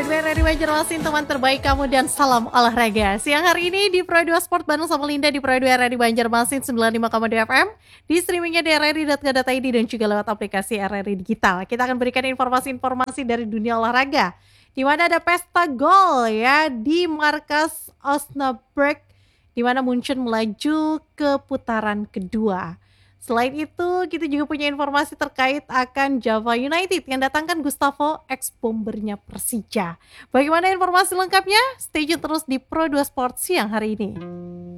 Pro 2 RRI Banjarmasin, teman terbaik kamu dan salam olahraga. Siang hari ini di Pro 2 Sport Bandung sama Linda di Pro 2 RRI Banjarmasin 95,2 FM, di streamingnya di rri.co.id dan juga lewat aplikasi RRI Digital. Kita akan berikan informasi-informasi dari dunia olahraga, di mana ada pesta gol ya di markas Osnabrück, di mana Munchen melaju ke putaran kedua. Selain itu, kita juga punya informasi terkait akan Java United yang datangkan Gustavo, ex-bombernya Persija. Bagaimana informasi lengkapnya? Stay tune terus di Pro 2 Sport siang hari ini.